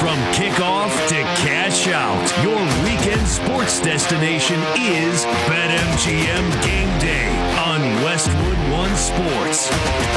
From kickoff to cash out, your weekend sports destination is BetMGM Game Day on Westwood One Sports.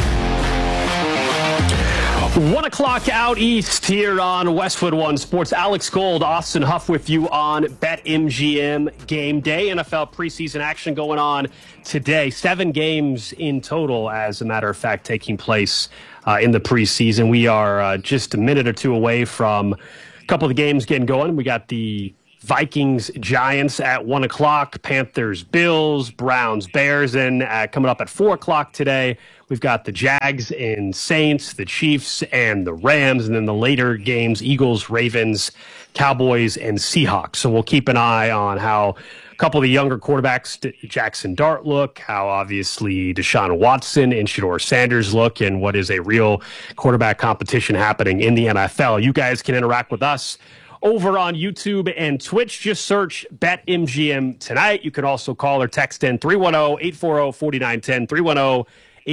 1 o'clock out east here on Westwood One Sports. Alex Gold, Austin Huff with you on BetMGM Game Day. NFL preseason action going on today. 7 games in total, as a matter of fact, taking place in the preseason. We are just a minute or two away from a couple of the games getting going. We got the Vikings Giants at 1 o'clock, Panthers Bills, Browns Bears, and coming up at 4 o'clock today, we've got the Jags and Saints, the Chiefs and the Rams, and then the later games, Eagles, Ravens, Cowboys, and Seahawks. So we'll keep an eye on how a couple of the younger quarterbacks, Jackson Dart, look, how obviously Deshaun Watson and Shedeur Sanders look, and what is a real quarterback competition happening in the NFL. You guys can interact with us over on YouTube and Twitch. Just search BetMGM tonight. You can also call or text in 310-840-4910,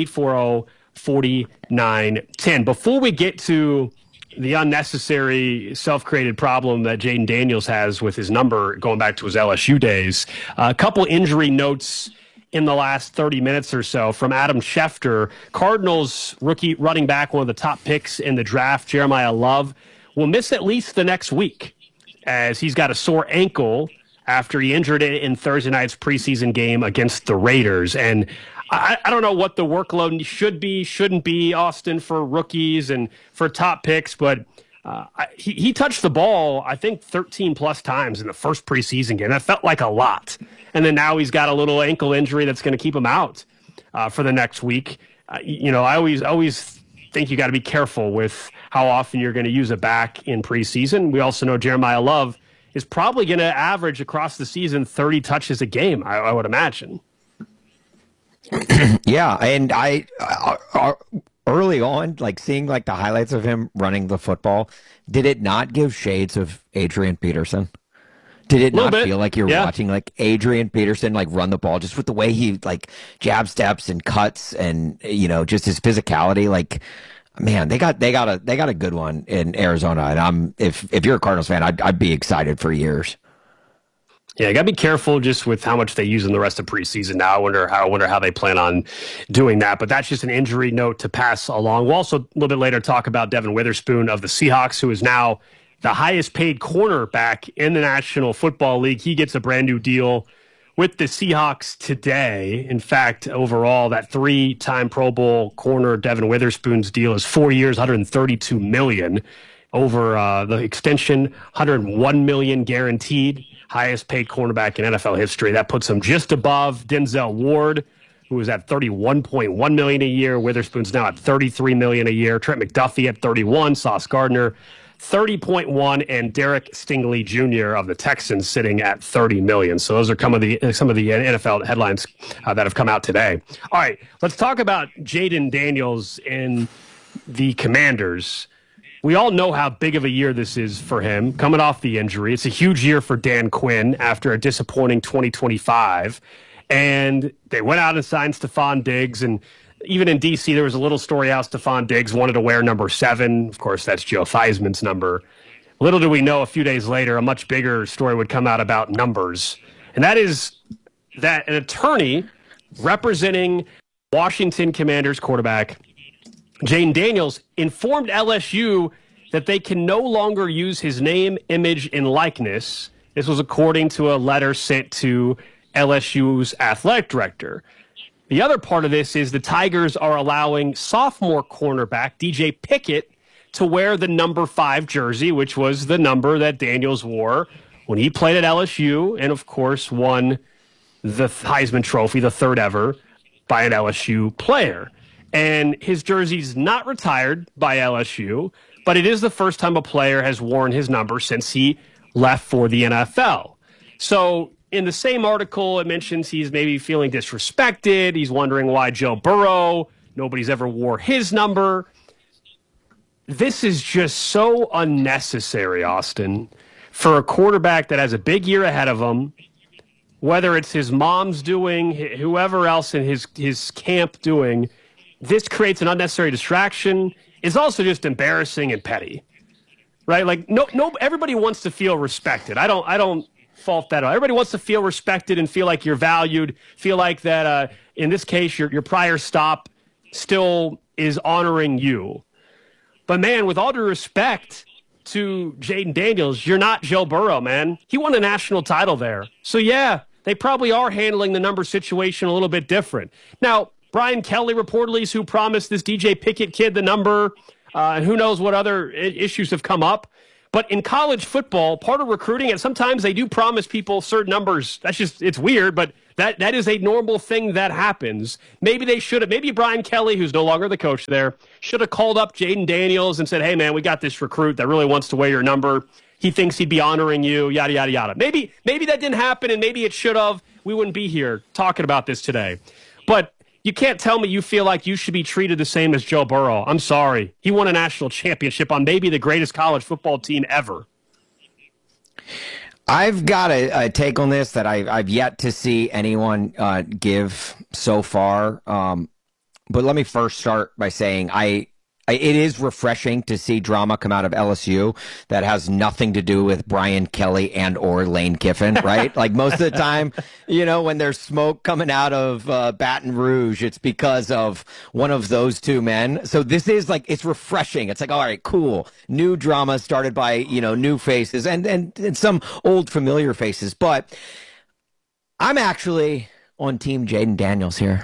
310-840-4910. Before we get to the unnecessary self-created problem that Jayden Daniels has with his number going back to his LSU days, a couple injury notes in the last 30 minutes or so from Adam Schefter. Cardinals rookie running back, one of the top picks in the draft, Jeremiah Love, will miss at least the next week as he's got a sore ankle after he injured it in Thursday night's preseason game against the Raiders. And I don't know what the workload should be, shouldn't be, Austin, for rookies and for top picks, but he touched the ball, I think, 13-plus times in the first preseason game. That felt like a lot. And then now he's got a little ankle injury that's going to keep him out for the next week. I always think you got to be careful with how often you're going to use it back in preseason. We also know Jeremiah Love is probably going to average across the season 30 touches a game, I would imagine. Yeah, and I early on, like seeing like the highlights of him running the football, did it not give shades of Adrian Peterson? Did it not feel like you're watching like Adrian Peterson like run the ball just with the way he like jab steps and cuts and just his physicality? Like, man, they got a good one in Arizona, and if you're a Cardinals fan, I'd be excited for years. Yeah, you got to be careful just with how much they use in the rest of preseason now. I wonder how they plan on doing that. But that's just an injury note to pass along. We'll also a little bit later talk about Devin Witherspoon of the Seahawks, who is now the highest paid cornerback in the National Football League. He gets a brand new deal with the Seahawks today. In fact, overall, that 3-time Pro Bowl corner Devin Witherspoon's deal is 4 years, $132 million. Over the extension, $101 million guaranteed. Highest paid cornerback in NFL history. That puts him just above Denzel Ward, who was at $31.1 million a year. Witherspoon's now at $33 million a year. Trent McDuffie at $31. Sauce Gardner, $30.1, and Derek Stingley Jr. of the Texans sitting at $30 million. So those are some of the NFL headlines that have come out today. All right, let's talk about Jayden Daniels and the Commanders. We all know how big of a year this is for him, coming off the injury. It's a huge year for Dan Quinn after a disappointing 2025. And they went out and signed Stephon Diggs. And even in D.C., there was a little story how Stephon Diggs wanted to wear number 7. Of course, that's Joe Theismann's number. Little do we know, a few days later, a much bigger story would come out about numbers. And that is that an attorney representing Washington Commanders quarterback Jayden Daniels informed LSU that they can no longer use his name, image, and likeness. This was according to a letter sent to LSU's athletic director. The other part of this is the Tigers are allowing sophomore cornerback DJ Pickett to wear the number 5 jersey, which was the number that Daniels wore when he played at LSU and, of course, won the Heisman Trophy, the third ever, by an LSU player. And his jersey's not retired by LSU, but it is the first time a player has worn his number since he left for the NFL. So in the same article, it mentions he's maybe feeling disrespected. He's wondering why Joe Burrow, nobody's ever wore his number. This is just so unnecessary, Austin, for a quarterback that has a big year ahead of him, whether it's his mom's doing, whoever else in his camp doing. This creates an unnecessary distraction. It's also just embarrassing and petty. right? Like no, everybody wants to feel respected. I don't fault that. Everybody wants to feel respected and feel like you're valued. Feel like that. In this case, your prior stop still is honoring you. But man, with all due respect to Jayden Daniels, you're not Joe Burrow, man. He won a national title there. So yeah, they probably are handling the number situation a little bit different. Now, Brian Kelly reportedly is who promised this DJ Pickett kid the number, and who knows what other issues have come up. But in college football, part of recruiting, and sometimes they do promise people certain numbers. It's weird, but that is a normal thing that happens. Maybe they should have, maybe Brian Kelly, who's no longer the coach there, should have called up Jayden Daniels and said, hey, man, we got this recruit that really wants to wear your number. He thinks he'd be honoring you, yada, yada, yada. Maybe that didn't happen, and maybe it should have. We wouldn't be here talking about this today. But you can't tell me you feel like you should be treated the same as Joe Burrow. I'm sorry. He won a national championship on maybe the greatest college football team ever. I've got a take on this that I've yet to see anyone give so far. But let me first start by saying it is refreshing to see drama come out of LSU that has nothing to do with Brian Kelly and or Lane Kiffin, right? Like most of the time, when there's smoke coming out of Baton Rouge, it's because of one of those two men. So this is it's refreshing. It's like, all right, cool. New drama started by, new faces and some old familiar faces. But I'm actually on team Jayden Daniels here.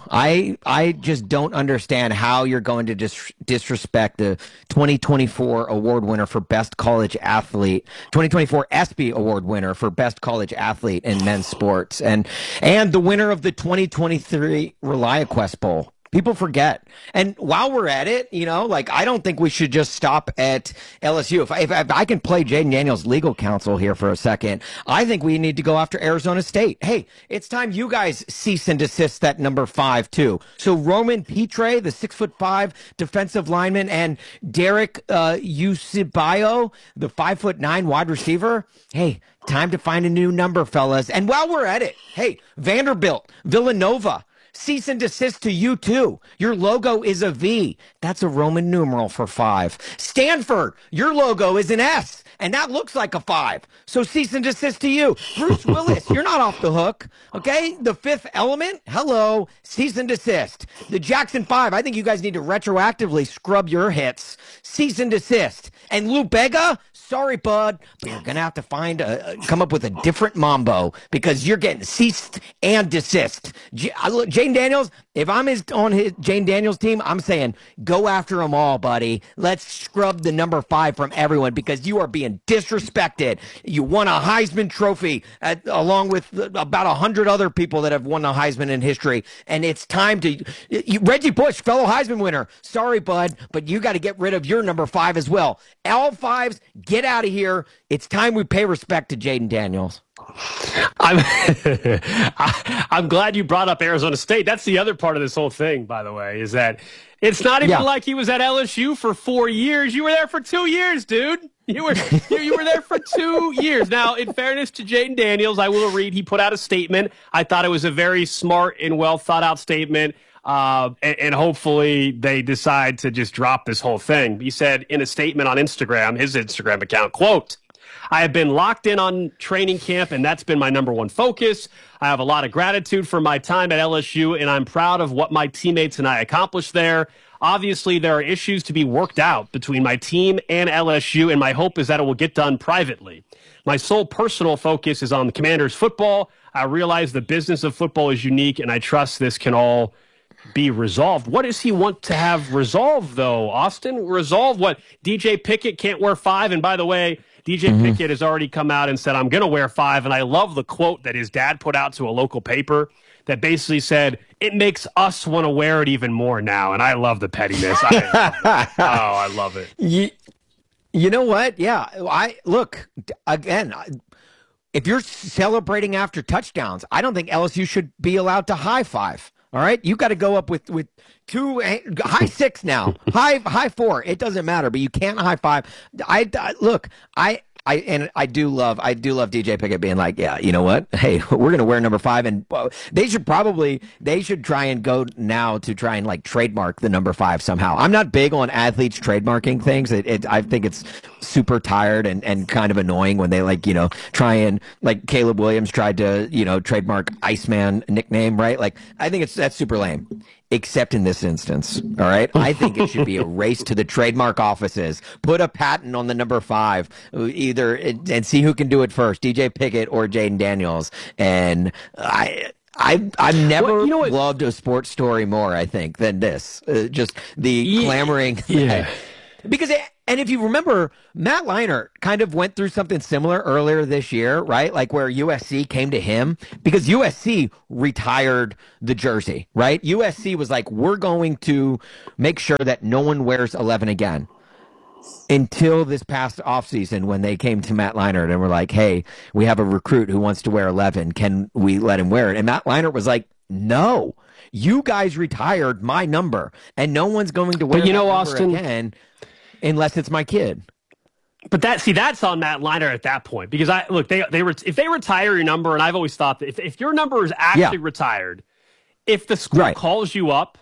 I just don't understand how you're going to disrespect the 2024 award winner for best college athlete, 2024 ESPY award winner for best college athlete in men's sports, and the winner of the 2023 ReliaQuest Bowl. People forget. And while we're at it, I don't think we should just stop at LSU. If I can play Jayden Daniels' legal counsel here for a second, I think we need to go after Arizona State. Hey, it's time you guys cease and desist that number 5 too. So Roman Pitre, the 6'5" defensive lineman, and Derek Usibayo, the 5'9" wide receiver. Hey, time to find a new number, fellas. And while we're at it, hey, Vanderbilt, Villanova, cease and desist to you, too. Your logo is a V. That's a Roman numeral for 5. Stanford, your logo is an S, and that looks like a 5. So cease and desist to you. Bruce Willis, you're not off the hook, okay? The Fifth Element, hello, cease and desist. The Jackson 5, I think you guys need to retroactively scrub your hits. Cease and desist. And Lou Bega, sorry, bud, but you're going to have to come up with a different mambo because you're getting ceased and desist. Jayden Daniels, if I'm on Jayden Daniels' team, I'm saying go after them all, buddy. Let's scrub the number 5 from everyone because you are being disrespected. You won a Heisman Trophy along with about 100 other people that have won the Heisman in history, and it's time to Reggie Bush, fellow Heisman winner. Sorry, bud, but you got to get rid of your number 5 as well. L5s, get out of here. It's time we pay respect to Jayden Daniels. I'm glad you brought up Arizona State. That's the other part of this whole thing, by the way, is that it's not even like he was at LSU for 4 years. You were there for 2 years, dude. You were there for 2 years. Now, in fairness to Jayden Daniels, I will read, he put out a statement. I thought it was a very smart and well thought out statement. And hopefully they decide to just drop this whole thing. He said in a statement on Instagram, his Instagram account, quote, I have been locked in on training camp, and that's been my number one focus. I have a lot of gratitude for my time at LSU, and I'm proud of what my teammates and I accomplished there. Obviously, there are issues to be worked out between my team and LSU, and my hope is that it will get done privately. My sole personal focus is on the Commanders football. I realize the business of football is unique, and I trust this can all be resolved. What does he want to have resolved, though, Austin? Resolve what? DJ Pickett can't wear 5, and by the way, DJ Pickett has already come out and said, I'm going to wear 5, and I love the quote that his dad put out to a local paper that basically said, it makes us want to wear it even more now, and I love the pettiness. I love it. You know what? Yeah, look, again, if you're celebrating after touchdowns, I don't think LSU should be allowed to high five. All right, you got to go up with 2 high 6 now, high 4. It doesn't matter, but you can't high five. I do love DJ Pickett being like, yeah, you know what? Hey, we're gonna wear number 5, and they should try and go now to try and like trademark the number 5 somehow. I'm not big on athletes trademarking things. I think it's super tired and kind of annoying when they like, try and like Caleb Williams tried to, trademark Iceman nickname, right? Like I think that's super lame. Except in this instance, all right? I think it should be a race to the trademark offices. Put a patent on the number 5, and see who can do it first, DJ Pickett or Jayden Daniels. And I've never loved a sports story more, I think, than this. Just the clamoring. Yeah. And if you remember, Matt Leinart kind of went through something similar earlier this year, right? Like where USC came to him because USC retired the jersey, right? USC was like, we're going to make sure that no one wears 11 again. Until this past offseason when they came to Matt Leinart and were like, hey, we have a recruit who wants to wear 11. Can we let him wear it? And Matt Leinart was like, no, you guys retired my number and no one's going to wear that number Austin, again. Unless it's my kid. But that's on Matt Leinart at that point. Because if they retire your number, and I've always thought that if your number is actually retired, if the school calls you up,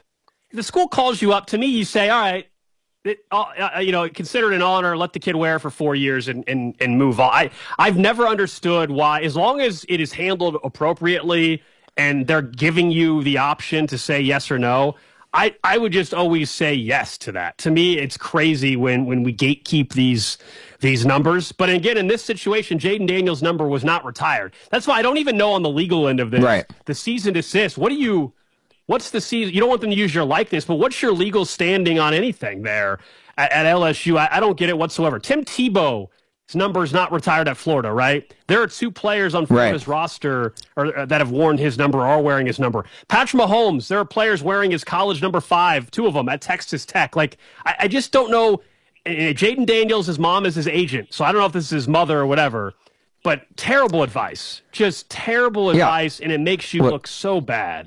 to me, you say, all right, consider it an honor, let the kid wear it for 4 years and move on. I've never understood why, as long as it is handled appropriately and they're giving you the option to say yes or no, I would just always say yes to that. To me, it's crazy when we gatekeep these numbers. But again, in this situation, Jayden Daniels' number was not retired. That's why I don't even know on the legal end of this. Right. The cease and desist. What's the cease? You don't want them to use your likeness, but what's your legal standing on anything there at LSU? I don't get it whatsoever. Tim Tebow's number is not retired at Florida, right? There are 2 players on Florida's roster that have worn his number or are wearing his number. Patrick Mahomes, there are players wearing his college number 5, 2 of them at Texas Tech. Like, I just don't know. Jayden Daniels, his mom is his agent, so I don't know if this is his mother or whatever, but terrible advice. Just terrible advice, and it makes you look so bad.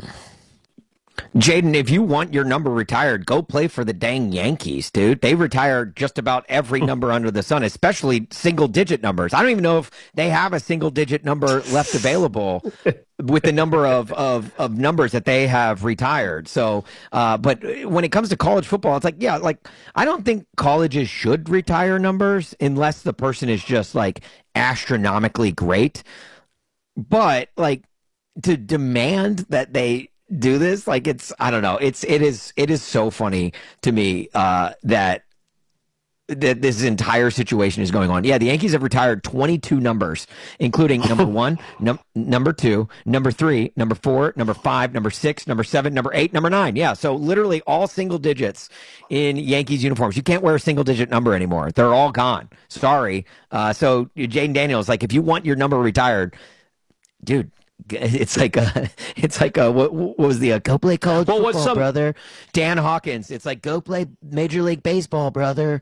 Jayden, if you want your number retired, go play for the dang Yankees, dude. They retire just about every number under the sun, especially single-digit numbers. I don't even know if they have a single-digit number left available with the number of numbers that they have retired. So, but when it comes to college football, it's like, I don't think colleges should retire numbers unless the person is just like astronomically great. But like to demand that they do this, like I don't know. It is so funny to me that this entire situation is going on. Yeah, the Yankees have retired 22 numbers, including number 1, number 2, number 3, number 4, number 5, number 6, number 7, number 8, number 9. Yeah, so literally all single digits in Yankees uniforms. You can't wear a single digit number anymore. They're all gone. Sorry. So Jayden Daniels, like, if you want your number retired, dude, it's like what was the go play college football, brother? Dan Hawkins. It's like go play Major League Baseball, brother.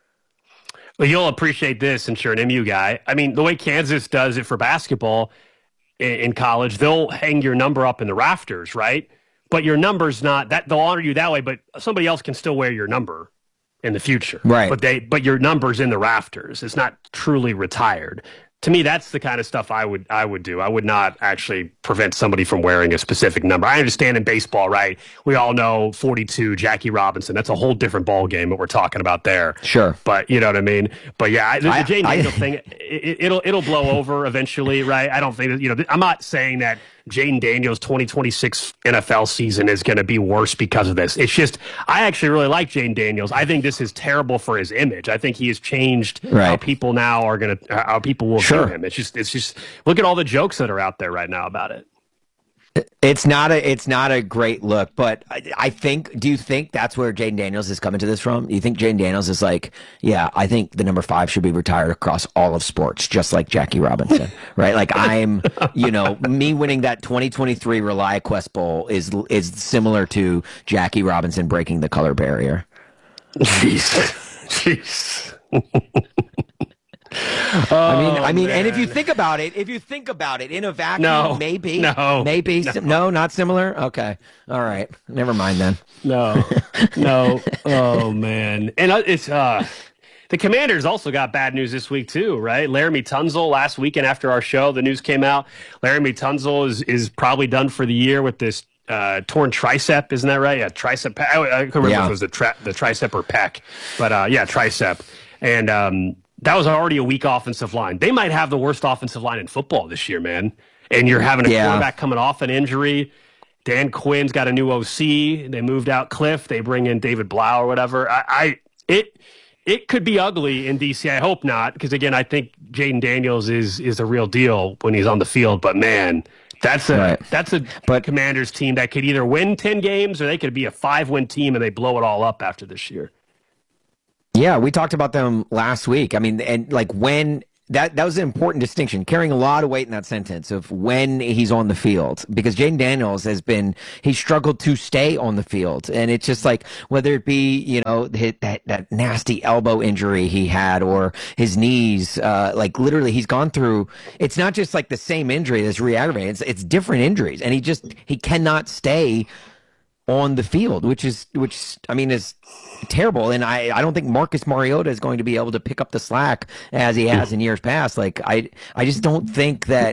Well, you'll appreciate this since you're an MU guy. I mean, the way Kansas does it for basketball in college, they'll hang your number up in the rafters, right? But your number's not that. They'll honor you that way, but somebody else can still wear your number in the future, right? But your number's in the rafters. It's not truly retired. To me, that's the kind of stuff I would do. I would not actually prevent somebody from wearing a specific number. I understand in baseball, right? We all know 42, Jackie Robinson. That's a whole different ball game that we're talking about there. Sure, but you know what I mean. But yeah, the Jayden Daniels thing, it'll blow over eventually, right? I don't think I'm not saying that Jayden Daniels' 2026 NFL season is going to be worse because of this. It's just I actually really like Jayden Daniels. I think this is terrible for his image. I think he has changed how people now are going to how people will view him. It's just look at all the jokes that are out there right now about it. It's not a great look, but I think. Do you think that's where Jayden Daniels is coming to this from? Do you think Jayden Daniels is like, yeah, I think the number 5 should be retired across all of sports, just like Jackie Robinson, right? Like I'm, me winning that 2023 ReliaQuest Bowl is similar to Jackie Robinson breaking the color barrier. Jeez. I mean, and if you think about it, in a vacuum, maybe, no, not similar. Okay, all right, never mind then. No. Oh man, and it's The Commanders also got bad news this week too, right? Laremy Tunsil last weekend after our show, the news came out. Laremy Tunsil is probably done for the year with this torn tricep, isn't that right? Yeah, tricep. I couldn't remember if it was the tricep or pec, but tricep. And that was already a weak offensive line. They might have the worst offensive line in football this year, man. And you're having a quarterback coming off an injury. Dan Quinn's got a new OC. They moved out Cliff. They bring in David Blau or whatever. It could be ugly in DC. I hope not, because again, I think Jaden Daniels is a real deal when he's on the field. But man, that's a Commanders team that could either win 10 games or they could be a 5-win team and they blow it all up after this year. Yeah, we talked about them last week. I mean, and like when that was an important distinction, carrying a lot of weight in that sentence of when he's on the field, because Jaden Daniels he struggled to stay on the field. And it's just like, whether it be, that nasty elbow injury he had or his knees, like literally he's gone through, it's not just like the same injury that's re-aggravated. It's different injuries. And he cannot stay on the field, which is terrible. And I don't think Marcus Mariota is going to be able to pick up the slack as he has in years past. Like I just don't think that,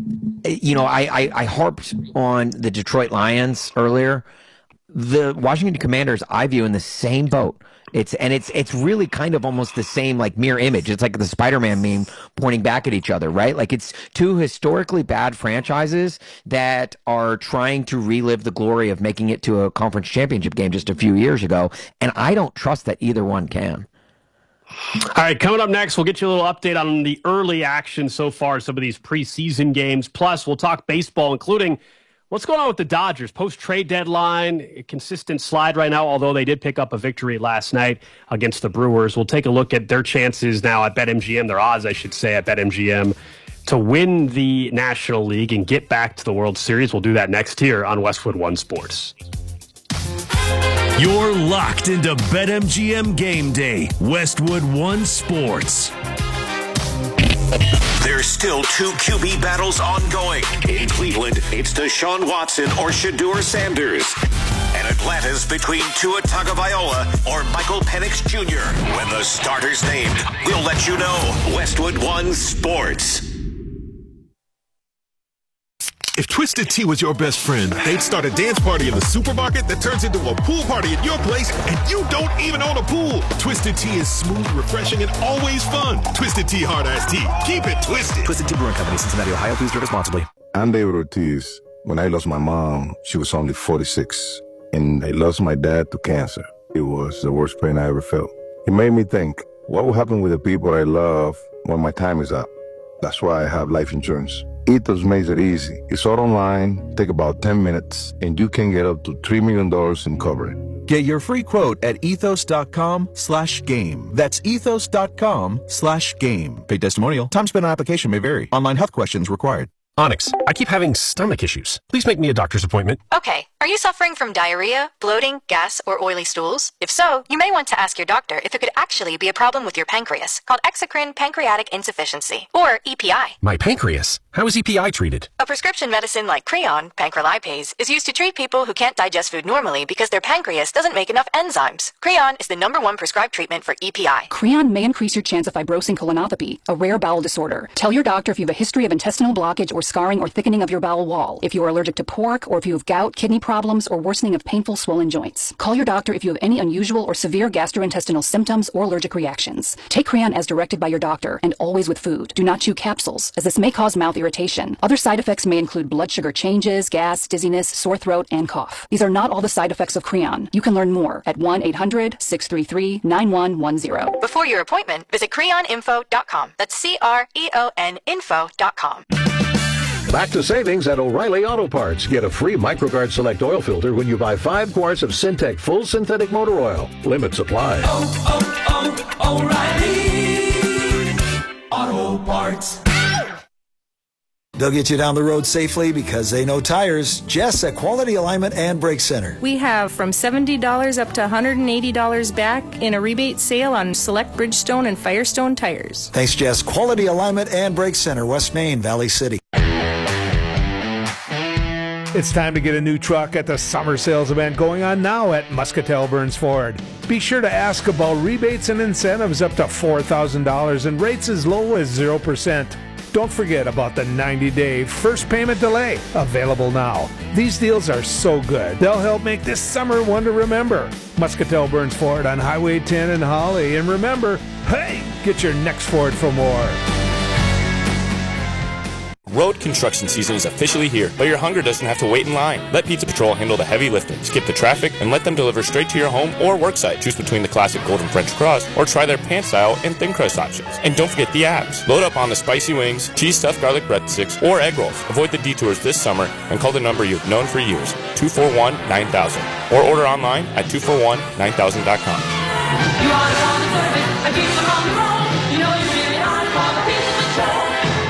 I harped on the Detroit Lions earlier. The Washington Commanders I view in the same boat. It's really kind of almost the same, like, mirror image. It's like the Spider-Man meme pointing back at each other, right? Like, it's two historically bad franchises that are trying to relive the glory of making it to a conference championship game just a few years ago. And I don't trust that either one can. All right, coming up next, we'll get you a little update on the early action so far, some of these preseason games. Plus, we'll talk baseball, including what's going on with the Dodgers? Post-trade deadline, a consistent slide right now, although they did pick up a victory last night against the Brewers. We'll take a look at their chances now at BetMGM, their odds, I should say, at BetMGM to win the National League and get back to the World Series. We'll do that next here on Westwood One Sports. You're locked into BetMGM Game Day, Westwood One Sports. There's still two QB battles ongoing. In Cleveland, it's Deshaun Watson or Shedeur Sanders. And Atlanta's between Tua Tagovailoa or Michael Penix Jr. When the starter's named, we'll let you know. Westwood One Sports. If Twisted Tea was your best friend, they'd start a dance party in the supermarket that turns into a pool party at your place, and you don't even own a pool. Twisted Tea is smooth, refreshing, and always fun. Twisted Tea Hard Iced Tea. Keep it twisted. Twisted Tea Brewing Company, Cincinnati, Ohio. Please drink responsibly. I'm David Ortiz. When I lost my mom, she was only 46, and I lost my dad to cancer. It was the worst pain I ever felt. It made me think, what will happen with the people I love when my time is up? That's why I have life insurance. Ethos makes it easy. It's all online, take about 10 minutes, and you can get up to $3 million in coverage. Get your free quote at ethos.com/game. That's ethos.com/game. Paid testimonial. Time spent on application may vary. Online health questions required. Onyx, I keep having stomach issues. Please make me a doctor's appointment. Okay. Are you suffering from diarrhea, bloating, gas, or oily stools? If so, you may want to ask your doctor if it could actually be a problem with your pancreas, called exocrine pancreatic insufficiency, or EPI. My pancreas? How is EPI treated? A prescription medicine like Creon, pancrelipase, is used to treat people who can't digest food normally because their pancreas doesn't make enough enzymes. Creon is the #1 prescribed treatment for EPI. Creon may increase your chance of fibrosing colonopathy, a rare bowel disorder. Tell your doctor if you have a history of intestinal blockage or scarring or thickening of your bowel wall, if you are allergic to pork, or if you have gout, kidney problems, or worsening of painful swollen joints. Call your doctor if you have any unusual or severe gastrointestinal symptoms or allergic reactions. Take Creon as directed by your doctor, and always with food. Do not chew capsules, as this may cause mouth irritation. Other side effects may include blood sugar changes, gas, dizziness, sore throat, and cough. These are not all the side effects of Creon. You can learn more at 1-800-633-9110. Before your appointment, visit creoninfo.com. That's CREON info.com. Back to savings at O'Reilly Auto Parts. Get a free MicroGuard Select oil filter when you buy 5 quarts of Syntec full synthetic motor oil. Limit supply. O'Reilly Auto Parts. They'll get you down the road safely because they know tires. Jess at Quality Alignment and Brake Center. We have from $70 up to $180 back in a rebate sale on select Bridgestone and Firestone tires. Thanks, Jess. Quality Alignment and Brake Center, West Main, Valley City. It's time to get a new truck at the summer sales event going on now at Muscatel Burns Ford. Be sure to ask about rebates and incentives up to $4,000 and rates as low as 0%. Don't forget about the 90-day first payment delay, available now. These deals are so good, they'll help make this summer one to remember. Muscatel Burns Ford on Highway 10 in Holly. And remember, hey, get your next Ford for more. Road construction season is officially here, but your hunger doesn't have to wait in line. Let Pizza Patrol handle the heavy lifting, skip the traffic, and let them deliver straight to your home or worksite. Choose between the classic golden French crust or try their pan style and thin crust options. And don't forget the abs. Load up on the spicy wings, cheese stuffed garlic breadsticks, or egg rolls. Avoid the detours this summer and call the number you've known for years, 241-9000, or order online at 241-9000.com. You are on the service, I keep them on the road. You know you really are for the Pizza Patrol.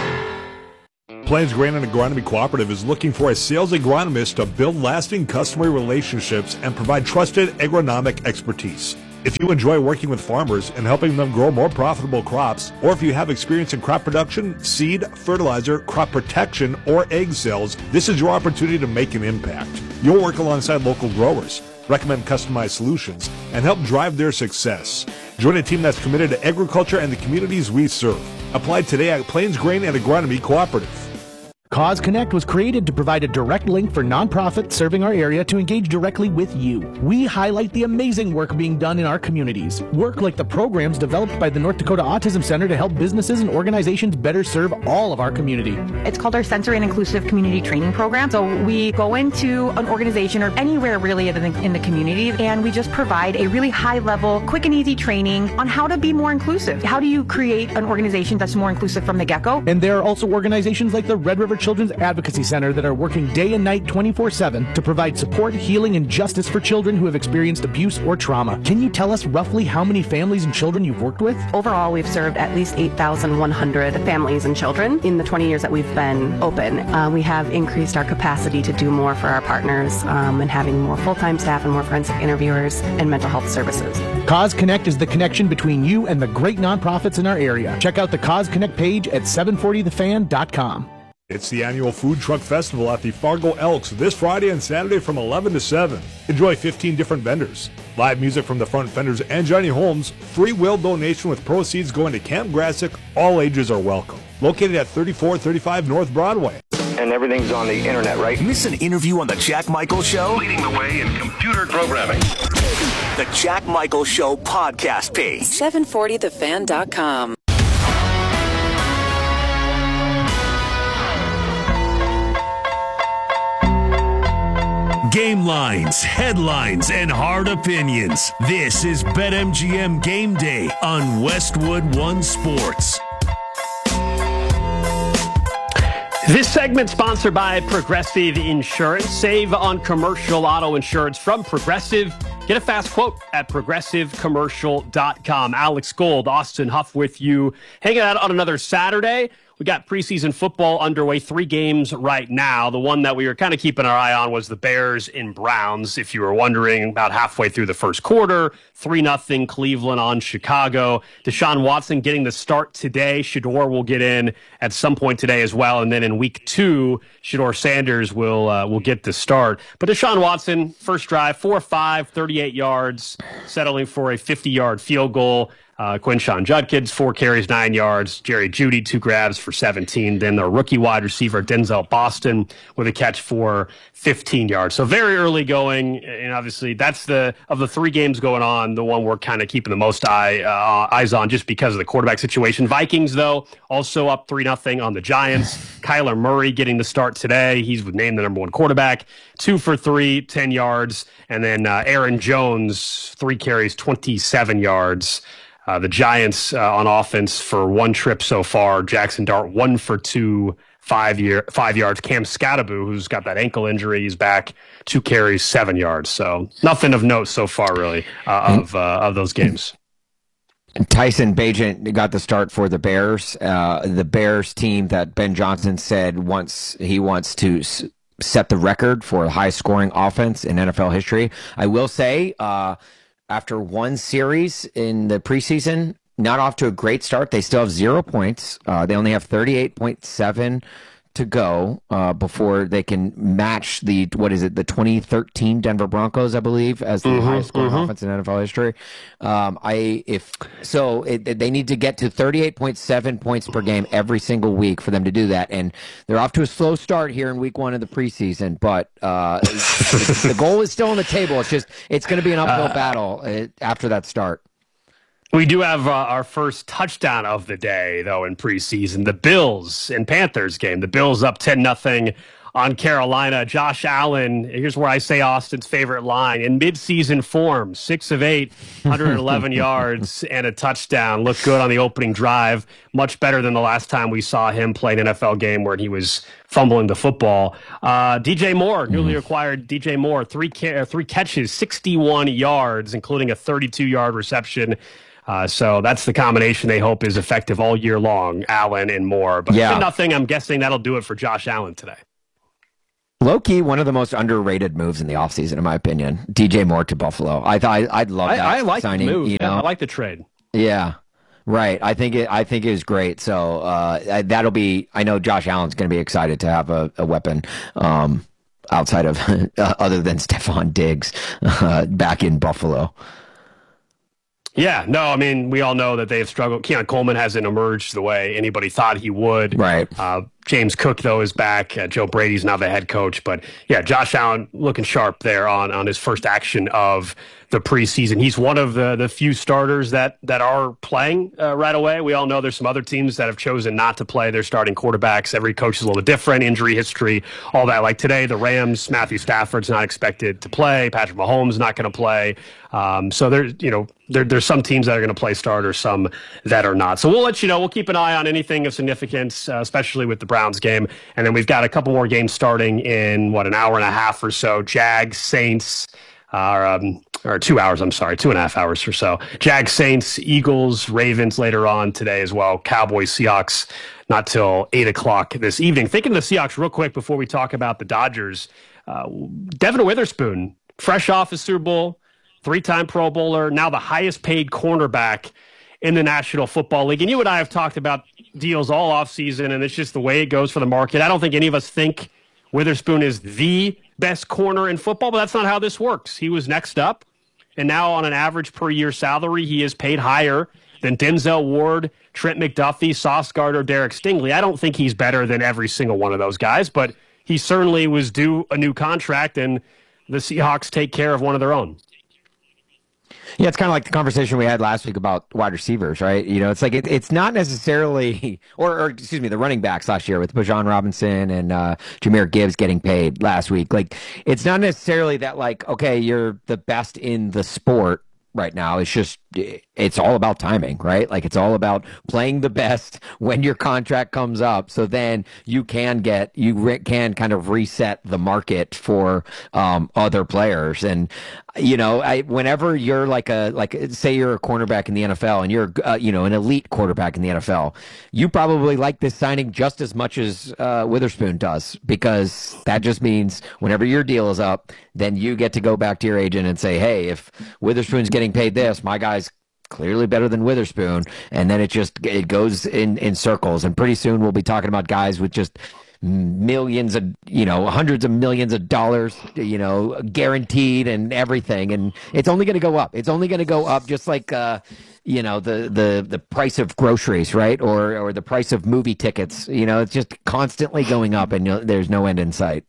Plains Grain and Agronomy Cooperative is looking for a sales agronomist to build lasting customer relationships and provide trusted agronomic expertise. If you enjoy working with farmers and helping them grow more profitable crops, or if you have experience in crop production, seed, fertilizer, crop protection, or egg sales, this is your opportunity to make an impact. You'll work alongside local growers, recommend customized solutions, and help drive their success. Join a team that's committed to agriculture and the communities we serve. Apply today at Plains Grain and Agronomy Cooperative. Cause Connect was created to provide a direct link for nonprofits serving our area to engage directly with you. We highlight the amazing work being done in our communities. Work like the programs developed by the North Dakota Autism Center to help businesses and organizations better serve all of our community. It's called our Sensory and Inclusive Community Training Program. So we go into an organization or anywhere really in the community, and we just provide a really high-level, quick and easy training on how to be more inclusive. How do you create an organization that's more inclusive from the get-go? And there are also organizations like the Red River Children's Advocacy Center that are working day and night 24/7 to provide support, healing, and justice for children who have experienced abuse or trauma. Can you tell us roughly how many families and children you've worked with? Overall, we've served at least 8,100 families and children in the 20 years that we've been open. We have increased our capacity to do more for our partners and having more full-time staff and more forensic interviewers and mental health services. Cause Connect is the connection between you and the great nonprofits in our area. Check out the Cause Connect page at 740thefan.com. It's the annual Food Truck Festival at the Fargo Elks this Friday and Saturday from 11 to 7. Enjoy 15 different vendors, live music from the Front Fenders and Johnny Holmes, free will donation with proceeds going to Camp Grassic. All ages are welcome. Located at 3435 North Broadway. And everything's on the internet, right? Miss an interview on The Jack Michael Show? Leading the way in computer programming. The Jack Michael Show podcast page. 740thefan.com. Game lines, headlines, and hard opinions. This is BetMGM Game Day on Westwood One Sports. This segment sponsored by Progressive Insurance. Save on commercial auto insurance from Progressive. Get a fast quote at progressivecommercial.com. Alex Gold, Austin Huff with you. Hanging out on another Saturday. We got preseason football underway, 3 games right now. The one that we were kind of keeping our eye on was the Bears and Browns. If you were wondering, about halfway through the first quarter, 3-0 Cleveland on Chicago. Deshaun Watson getting the start today. Shedeur will get in at some point today as well. And then in week 2, Shedeur Sanders will get the start. But Deshaun Watson, first drive, 4-5, 38 yards, settling for a 50-yard field goal. Quinshon Judkins, 4 carries, 9 yards. Jerry Jeudy, 2 grabs for 17. Then the rookie wide receiver, Denzel Boston, with a catch for 15 yards. So very early going, and obviously that's of the 3 games going on, the one we're kind of keeping the most eyes on just because of the quarterback situation. Vikings, though, also up 3-0 on the Giants. Kyler Murray getting the start today. He's named the number 1 quarterback. 2 for 3, 10 yards. And then Aaron Jones, 3 carries, 27 yards. The Giants on offense for 1 trip so far. Jackson Dart 1 for 2, 5 yards. Cam Scatterbo, who's got that ankle injury, he's back, 2 carries, 7 yards. So nothing of note so far, really, of those games. Tyson Bagent got the start for the Bears. The Bears team that Ben Johnson said he wants to set the record for a high-scoring offense in NFL history. I will say, after 1 series in the preseason, not off to a great start. They still have 0 points. They only have 38.7 to go before they can match the 2013 Denver Broncos, I believe, as the highest scoring offense in NFL history. They need to get to 38.7 points per game every single week for them to do that, and they're off to a slow start here in week 1 of the preseason. But the goal is still on the table. It's going to be an uphill battle after that start. We do have our first touchdown of the day, though, in preseason. The Bills and Panthers game. The Bills up 10-0 on Carolina. Josh Allen, here's where I say Austin's favorite line. In midseason form, 6 of 8, 111 yards and a touchdown. Looked good on the opening drive. Much better than the last time we saw him play an NFL game where he was fumbling the football. DJ Moore, newly acquired DJ Moore, three catches, 61 yards, including a 32-yard reception. So that's the combination they hope is effective all year long, Allen and Moore. But 10-0, I'm guessing that'll do it for Josh Allen today. Low-key, one of the most underrated moves in the offseason, in my opinion. DJ Moore to Buffalo. I'd love that. I like signing, the move. I like the trade. Yeah, right. I think it was great. So that'll be. I know Josh Allen's going to be excited to have a weapon outside of other than Stephon Diggs back in Buffalo. Yeah, no, I mean, we all know that they have struggled. Keon Coleman hasn't emerged the way anybody thought he would. Right. James Cook, though, is back. Joe Brady's now the head coach. But, yeah, Josh Allen looking sharp there on his first action of the preseason. He's one of the few starters that are playing right away. We all know there's some other teams that have chosen not to play their starting quarterbacks. Every coach is a little different, injury history, all that. Like today, the Rams, Matthew Stafford's not expected to play. Patrick Mahomes not going to play. So there's some teams that are going to play starters, some that are not. So we'll let you know. We'll keep an eye on anything of significance, especially with the Browns game. And then we've got a couple more games starting in, an hour and a half or so. Jags, Saints, or 2 hours, 2.5 hours or so. Jags, Saints, Eagles, Ravens later on today as well. Cowboys, Seahawks, not till 8 o'clock this evening. Thinking of the Seahawks real quick before we talk about the Dodgers. Devin Witherspoon, fresh off the Super Bowl, 3-time Pro Bowler, now the highest paid cornerback in the National Football League. And you and I have talked about deals all offseason, and it's just the way it goes for the market. I don't think any of us think Witherspoon is the best corner in football, but that's not how this works. He was next up, and now on an average per year salary, he is paid higher than Denzel Ward, Trent McDuffie, Sauce Gardner, Derek Stingley. I don't think he's better than every single one of those guys, but he certainly was due a new contract, and the Seahawks take care of one of their own. Yeah, it's kind of like the conversation we had last week about wide receivers, right? It's like it's not necessarily, or excuse me, the running backs last year with Bijan Robinson and Jahmyr Gibbs getting paid last week. Like, it's not necessarily that, like, okay, you're the best in the sport right now. It's just, it's all about timing, right? Like, it's all about playing the best when your contract comes up. So then you can kind of reset the market for other players. And, whenever you're say you're a cornerback in the NFL and you're, an elite quarterback in the NFL, you probably like this signing just as much as Witherspoon does, because that just means whenever your deal is up, then you get to go back to your agent and say, hey, if Witherspoon's getting paid this, my guy's clearly better than Witherspoon. And then it goes in circles. And pretty soon we'll be talking about guys with just millions of, hundreds of millions of dollars, guaranteed and everything. And it's only going to go up. It's only going to go up, just like, the price of groceries, right? Or the price of movie tickets. It's just constantly going up, and there's no end in sight.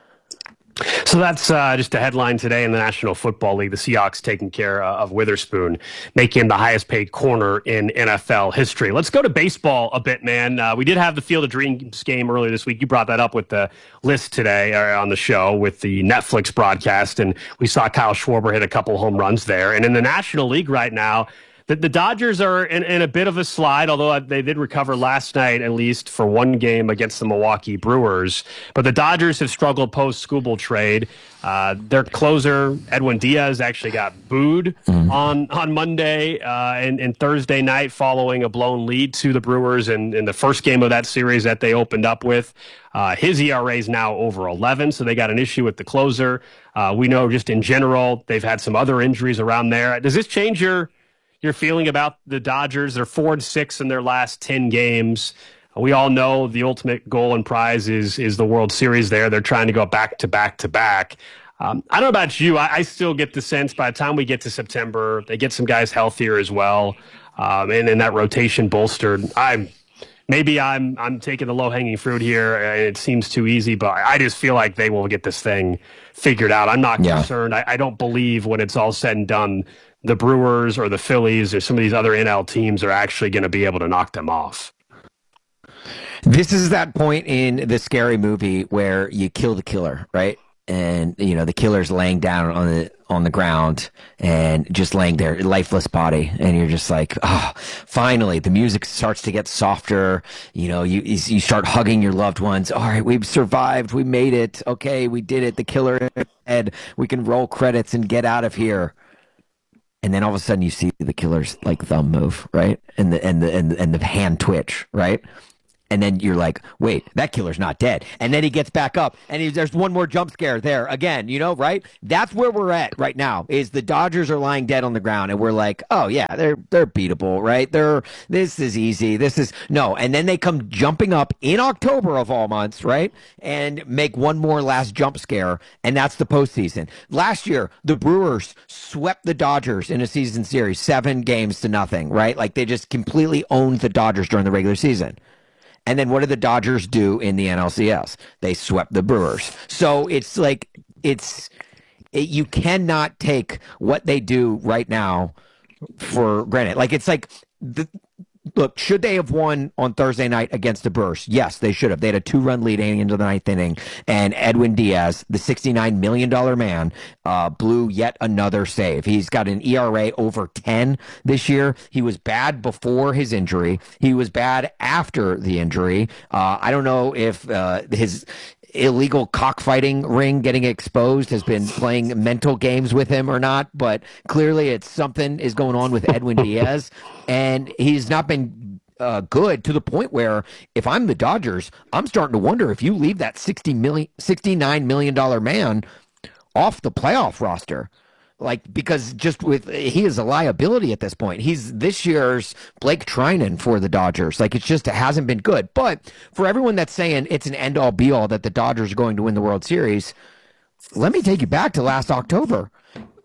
So that's just a headline today in the National Football League. The Seahawks taking care of Witherspoon, making the highest paid corner in NFL history. Let's go to baseball a bit, man. We did have the Field of Dreams game earlier this week. You brought that up with the list today on the show with the Netflix broadcast, and we saw Kyle Schwarber hit a couple home runs there. And in the National League right now, the Dodgers are in a bit of a slide, although they did recover last night, at least for one game against the Milwaukee Brewers. But the Dodgers have struggled post-Skubal trade. Their closer, Edwin Diaz, actually got booed on Monday and Thursday night following a blown lead to the Brewers in the first game of that series that they opened up with. His ERA is now over 11, so they got an issue with the closer. We know just in general they've had some other injuries around there. Does this change your feeling about the Dodgers? They're 4-6 in their last 10 games. We all know the ultimate goal and prize is the World Series there. They're trying to go back to back to back. I don't know about you. I still get the sense by the time we get to September, they get some guys healthier as well. And then that rotation bolstered. I'm taking the low-hanging fruit here, and it seems too easy, but I just feel like they will get this thing figured out. I'm not concerned. I don't believe when it's all said and done, the Brewers or the Phillies or some of these other NL teams are actually going to be able to knock them off. This is that point in the Scary Movie where you kill the killer, right? And, you know, the killer's laying down on the ground and just laying there, lifeless body. And you're just like, oh, finally, the music starts to get softer. You know, you start hugging your loved ones. All right, we've survived. We made it. Okay, we did it. The killer is dead. We can roll credits and get out of here. And then all of a sudden you see the killer's like thumb move, right? And the hand twitch, right? And then you're like, wait, that killer's not dead. And then he gets back up, and there's one more jump scare there again, you know, right? That's where we're at right now, is the Dodgers are lying dead on the ground, and we're like, oh, yeah, they're beatable, right? This is easy. No. And then they come jumping up in October of all months, right? And make one more last jump scare, and that's the postseason. Last year, the Brewers swept the Dodgers in a season series, 7-0, right? Like, they just completely owned the Dodgers during the regular season. And then what did the Dodgers do in the NLCS? They swept the Brewers. So it's like you cannot take what they do right now for granted. Like, it's like look, should they have won on Thursday night against the Brewers? Yes, they should have. They had a 2-run lead into the 9th inning, and Edwin Diaz, the $69 million man, blew yet another save. He's got an ERA over 10 this year. He was bad before his injury. He was bad after the injury. I don't know if his illegal cockfighting ring getting exposed has been playing mental games with him or not, but clearly it's something is going on with Edwin Diaz, and he's not been good, to the point where if I'm the Dodgers, I'm starting to wonder if you leave that $69 million man off the playoff roster. Like, because he is a liability at this point. He's this year's Blake Trinan for the Dodgers. Like, it hasn't been good. But for everyone that's saying it's an end-all be-all that the Dodgers are going to win the World Series, let me take you back to last October.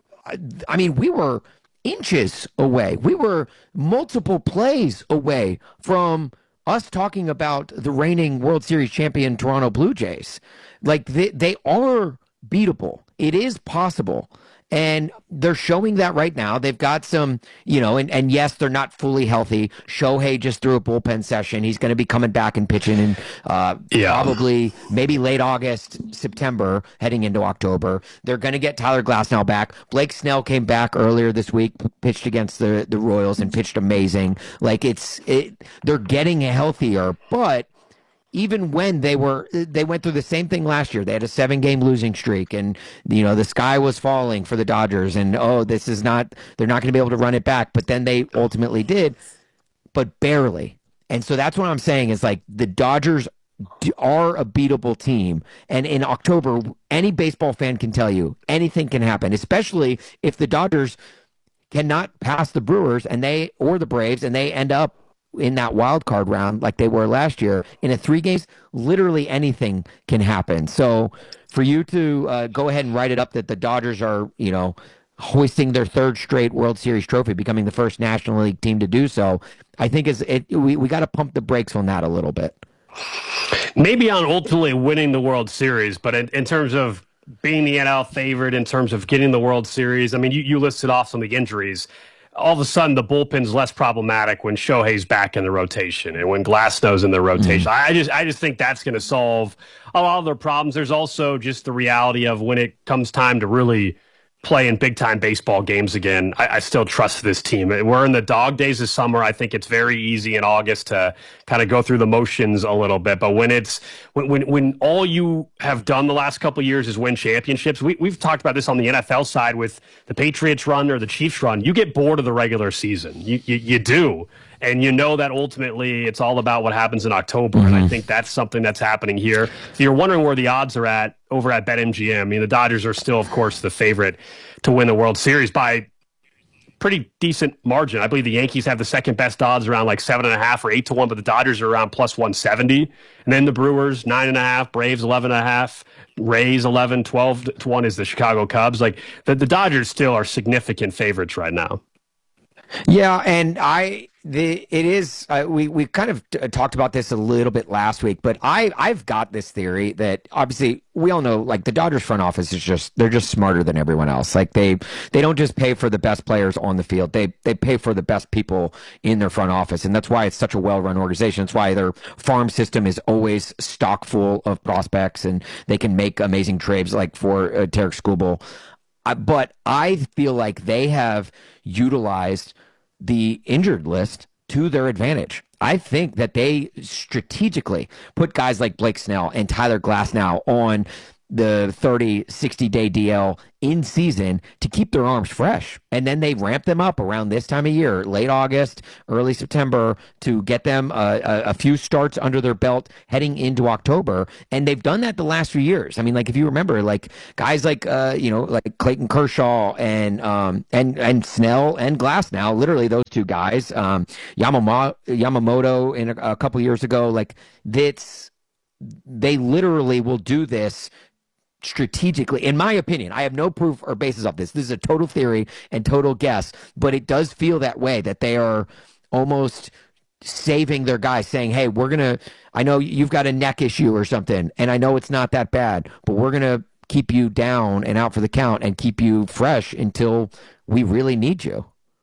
I mean, we were inches away. We were multiple plays away from us talking about the reigning World Series champion Toronto Blue Jays. Like, they are beatable. It is possible. And they're showing that right now. They've got some, you know, and yes, they're not fully healthy. Shohei just threw a bullpen session. He's going to be coming back and pitching in probably maybe late August, September, heading into October. They're going to get Tyler Glasnow back. Blake Snell came back earlier this week, pitched against the Royals and pitched amazing. Like, they're getting healthier, but even when they went through the same thing last year, they had a 7-game losing streak, and, you know, the sky was falling for the Dodgers, and they're not going to be able to run it back. But then they ultimately did, but barely. And so that's what I'm saying is, like, the Dodgers are a beatable team. And in October, any baseball fan can tell you anything can happen, especially if the Dodgers cannot pass the Brewers or the Braves, and they end up in that wild card round like they were last year. In a 3 games, literally anything can happen. So for you to go ahead and write it up that the Dodgers are, you know, hoisting their 3rd straight World Series trophy, becoming the first National League team to do so, I think we got to pump the brakes on that a little bit. Maybe on ultimately winning the World Series, but in terms of being the NL favorite, in terms of getting the World Series, I mean, you listed off some of the injuries. All of a sudden, the bullpen's less problematic when Shohei's back in the rotation and when Glasnow's in the rotation. I just think that's going to solve a lot of their problems. There's also just the reality of when it comes time to really play in big-time baseball games again, I still trust this team. We're in the dog days of summer. I think it's very easy in August to kind of go through the motions a little bit. But when all you have done the last couple of years is win championships, we've talked about this on the NFL side with the Patriots run or the Chiefs run. You get bored of the regular season. You do. And you know that ultimately it's all about what happens in October. And I think that's something that's happening here. If you're wondering where the odds are at over at BetMGM, I mean, the Dodgers are still, of course, the favorite to win the World Series by pretty decent margin. I believe the Yankees have the second best odds around like 7.5 or 8-1, but the Dodgers are around plus 170. And then the Brewers 9.5, Braves 11.5, Rays 11, 12-1 is the Chicago Cubs. Like the Dodgers still are significant favorites right now. Yeah, and we kind of talked about this a little bit last week, but I've got this theory that obviously we all know, like, the Dodgers front office they're just smarter than everyone else. Like they don't just pay for the best players on the field. They pay for the best people in their front office, and that's why it's such a well-run organization. That's why their farm system is always stock full of prospects, and they can make amazing trades like for Tarek Skubal. But I feel like they have utilized the injured list to their advantage. I think that they strategically put guys like Blake Snell and Tyler Glasnow on the 30, 60-day DL in season to keep their arms fresh. And then they ramp them up around this time of year, late August, early September, to get them a few starts under their belt heading into October. And they've done that the last few years. I mean, like, if you remember, like guys like, like Clayton Kershaw and Snell and Glasnow, literally those two guys, Yamamoto in a couple years ago, like they literally will do this strategically. In my opinion, I have no proof or basis of this. This is a total theory and total guess, but it does feel that way, that they are almost saving their guys, saying, hey, I know you've got a neck issue or something, and I know it's not that bad, but we're going to keep you down and out for the count and keep you fresh until we really need you.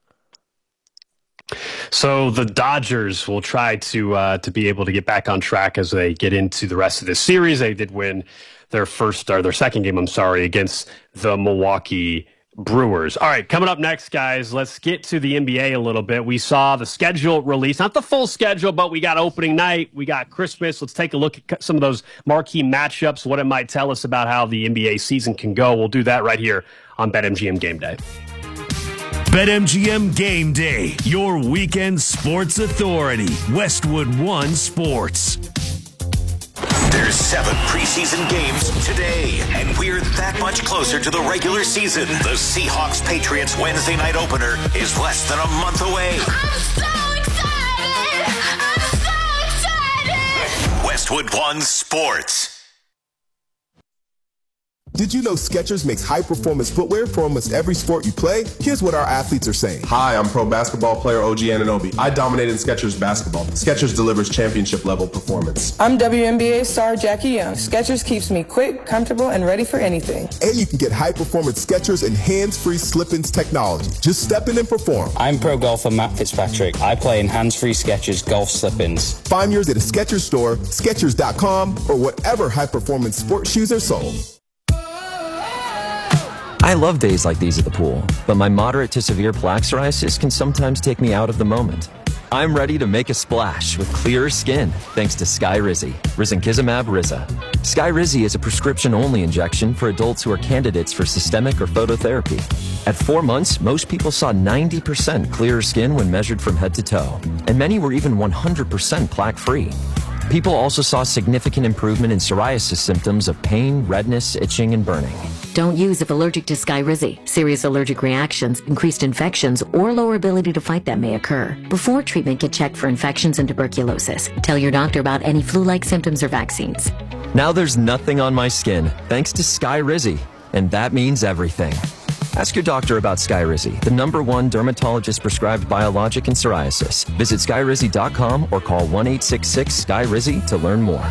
So the Dodgers will try to be able to get back on track as they get into the rest of this series. They did win their second game, against the Milwaukee Brewers. All right, coming up next, guys, let's get to the NBA a little bit. We saw the schedule release, not the full schedule, but we got opening night, we got Christmas. Let's take a look at some of those marquee matchups, what it might tell us about how the NBA season can go. We'll do that right here on BetMGM Game Day. BetMGM Game Day, your weekend sports authority. Westwood One Sports. There's 7 preseason games today, and we're that much closer to the regular season. The Seahawks-Patriots Wednesday night opener is less than a month away. I'm so excited! Westwood One Sports. Did you know Skechers makes high-performance footwear for almost every sport you play? Here's what our athletes are saying. Hi, I'm pro basketball player OG Anunoby. I dominate in Skechers basketball. Skechers delivers championship-level performance. I'm WNBA star Jackie Young. Skechers keeps me quick, comfortable, and ready for anything. And you can get high-performance Skechers and hands-free slip-ins technology. Just step in and perform. I'm pro golfer Matt Fitzpatrick. I play in hands-free Skechers golf slip-ins. Find yours at a Skechers store, Skechers.com, or whatever high-performance sports shoes are sold. I love days like these at the pool, but my moderate to severe plaque psoriasis can sometimes take me out of the moment. I'm ready to make a splash with clearer skin thanks to Skyrizi, risankizumab Riza. Skyrizi is a prescription-only injection for adults who are candidates for systemic or phototherapy. At 4 months, most people saw 90% clearer skin when measured from head to toe, and many were even 100% plaque-free. People also saw significant improvement in psoriasis symptoms of pain, redness, itching, and burning. Don't use if allergic to Skyrizi. Serious allergic reactions, increased infections, or lower ability to fight them may occur. Before treatment, get checked for infections and tuberculosis. Tell your doctor about any flu-like symptoms or vaccines. Now there's nothing on my skin thanks to Skyrizi, and that means everything. Ask your doctor about Skyrizi, the #1 dermatologist-prescribed biologic in psoriasis. Visit Skyrizi.com or call 1-866-SKY-RIZI to learn more.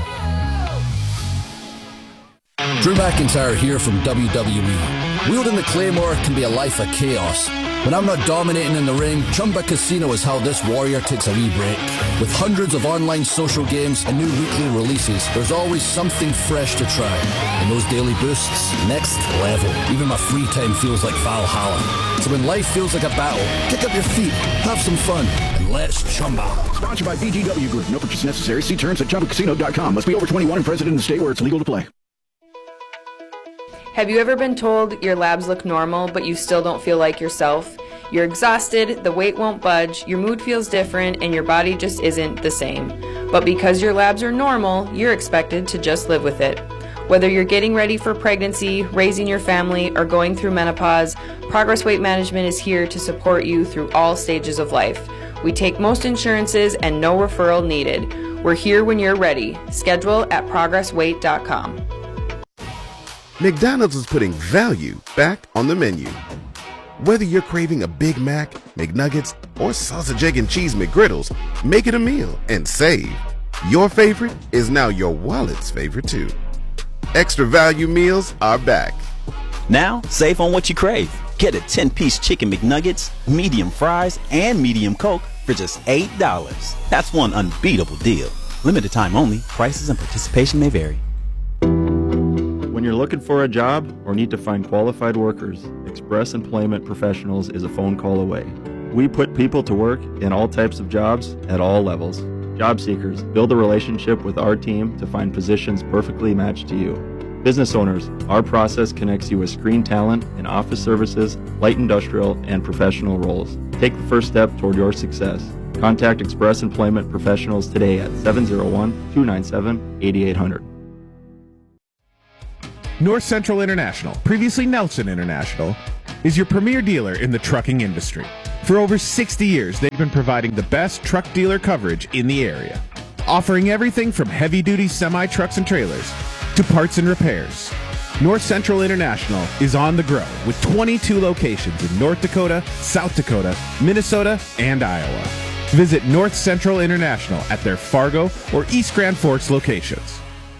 Drew McIntyre here from WWE. Wielding the Claymore can be a life of chaos. When I'm not dominating in the ring, Chumba Casino is how this warrior takes a wee break. With hundreds of online social games and new weekly releases, there's always something fresh to try. And those daily boosts, next level. Even my free time feels like Valhalla. So when life feels like a battle, kick up your feet, have some fun, and let's Chumba. Sponsored by BGW Group. No purchase necessary. See terms at ChumbaCasino.com. Must be over 21 and present in the state where it's legal to play. Have you ever been told your labs look normal, but you still don't feel like yourself? You're exhausted, the weight won't budge, your mood feels different, and your body just isn't the same. But because your labs are normal, you're expected to just live with it. Whether you're getting ready for pregnancy, raising your family, or going through menopause, Progress Weight Management is here to support you through all stages of life. We take most insurances and no referral needed. We're here when you're ready. Schedule at progressweight.com. McDonald's is putting value back on the menu. Whether you're craving a Big Mac, McNuggets, or sausage, egg, and cheese McGriddles, make it a meal and save. Your favorite is now your wallet's favorite too. Extra value meals are back. Now, save on what you crave. Get a 10-piece chicken McNuggets, medium fries, and medium Coke for just $8. That's one unbeatable deal. Limited time only. Prices and participation may vary. When you're looking for a job or need to find qualified workers, Express Employment Professionals is a phone call away. We put people to work in all types of jobs at all levels. Job seekers, build a relationship with our team to find positions perfectly matched to you. Business owners, our process connects you with screen talent in office services, light industrial, and professional roles. Take the first step toward your success. Contact Express Employment Professionals today at 701-297-8800. North Central International, previously Nelson International, is your premier dealer in the trucking industry. For over 60 years, they've been providing the best truck dealer coverage in the area, offering everything from heavy-duty semi-trucks and trailers to parts and repairs. North Central International is on the grow with 22 locations in North Dakota, South Dakota, Minnesota, and Iowa. Visit North Central International at their Fargo or East Grand Forks locations.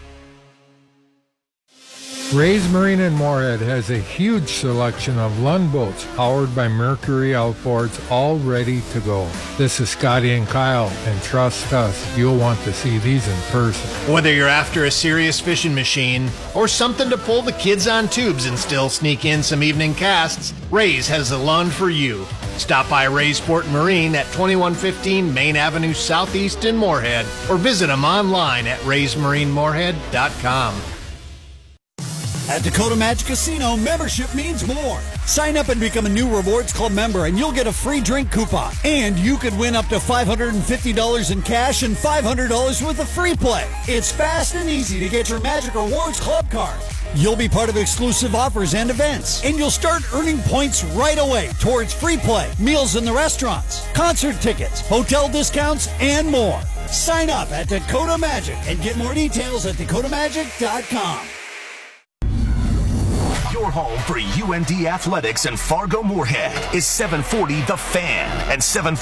Ray's Marine in Moorhead has a huge selection of Lund boats powered by Mercury outboards, all ready to go. This is Scotty and Kyle, and trust us, you'll want to see these in person. Whether you're after a serious fishing machine or something to pull the kids on tubes and still sneak in some evening casts, Ray's has the Lund for you. Stop by Ray's Sport Marine at 2115 Main Avenue Southeast in Moorhead or visit them online at raysmarinemoorhead.com. At Dakota Magic Casino, membership means more. Sign up and become a new Rewards Club member and you'll get a free drink coupon. And you could win up to $550 in cash and $500 worth of free play. It's fast and easy to get your Magic Rewards Club card. You'll be part of exclusive offers and events. And you'll start earning points right away towards free play, meals in the restaurants, concert tickets, hotel discounts, and more. Sign up at Dakota Magic and get more details at dakotamagic.com. Your home for UND Athletics and Fargo Moorhead is 740 The Fan and 740